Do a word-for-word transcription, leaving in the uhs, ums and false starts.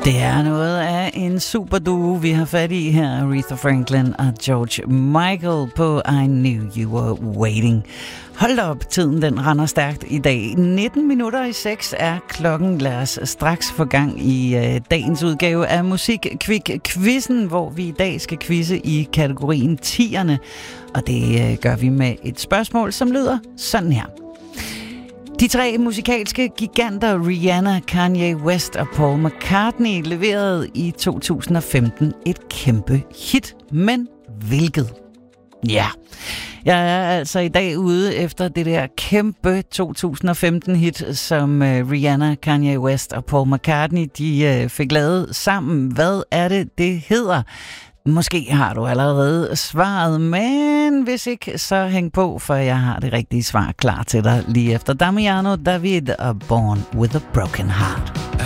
Det er noget af en superduo, vi har fat i her, Aretha Franklin og George Michael på I Knew You Were Waiting. Hold op, tiden den render stærkt i dag. nitten minutter i seks er klokken. Lad os straks få gang i uh, dagens udgave af Musik-Kvik-Quizzen, hvor vi i dag skal quizze i kategorien tierne. Og det uh, gør vi med et spørgsmål, som lyder sådan her. De tre musikalske giganter Rihanna, Kanye West og Paul McCartney leverede i to tusind og femten et kæmpe hit. Men hvilket? Ja, jeg er altså i dag ude efter det der kæmpe to tusind og femten hit, som uh, Rihanna, Kanye West og Paul McCartney de uh, fik lavet sammen. Hvad er det, det hedder? Måske har du allerede svaret, men hvis ikke, så hæng på, for jeg har det rigtige svar klar til dig lige efter Damiano David og Born with a Broken Heart.